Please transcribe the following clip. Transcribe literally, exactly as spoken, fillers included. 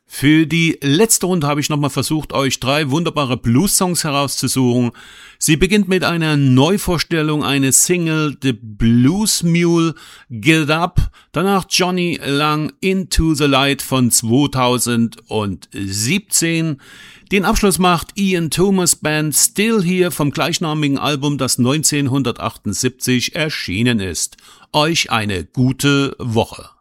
Für die letzte Runde habe ich nochmal versucht, euch drei wunderbare Blues-Songs herauszusuchen. Sie beginnt mit einer Neuvorstellung eines Single, The Blues Mule, Get Up, danach Johnny Lang, Into the Light von zweitausendsiebzehn. Den Abschluss macht Ian Thomas Band Still Here vom gleichnamigen Album, das neunzehnhundertachtundsiebzig erschienen ist. Euch eine gute Woche.